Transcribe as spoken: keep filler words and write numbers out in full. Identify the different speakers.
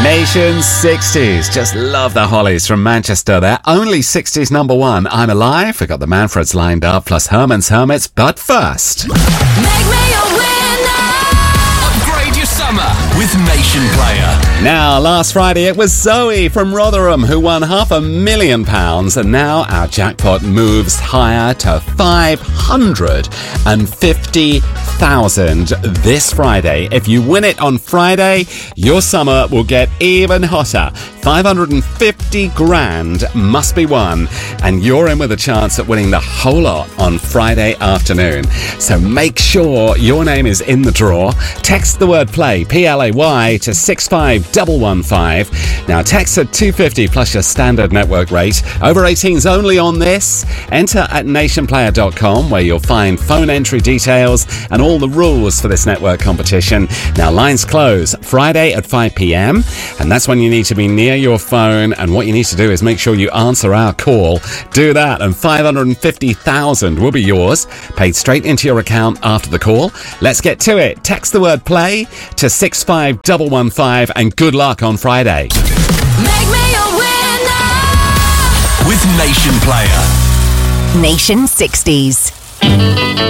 Speaker 1: Nation sixties. Just love the Hollies from Manchester. They're only sixties number one. I'm Alive. We've got the Manfreds lined up, plus Herman's Hermits. But first,
Speaker 2: Make me a winner!
Speaker 3: Upgrade your summer with Nation Player.
Speaker 1: now, last Friday it was Zoe from Rotherham who won half a million pounds, and now our jackpot moves higher to five hundred fifty thousand this Friday. If you win it on Friday, your summer will get even hotter. five hundred fifty grand must be won, and you're in with a chance at winning the whole lot on Friday afternoon. So make sure your name is in the draw. Text the word play, P L A Y, to six five one one five. Now text at two fifty plus your standard network rate. Over eighteens only on this. Enter at nation player dot com, where you'll find phone entry details and all the rules for this network competition. Now lines close Friday at five p.m. and that's when you need to be near your phone, and what you need to do is make sure you answer our call. Do that and five hundred fifty thousand will be yours, paid straight into your account after the call. Let's get to it. Text the word play to six five one one five, and good luck on Friday.
Speaker 2: Make me a winner!
Speaker 3: With Nation Player.
Speaker 4: Nation sixties.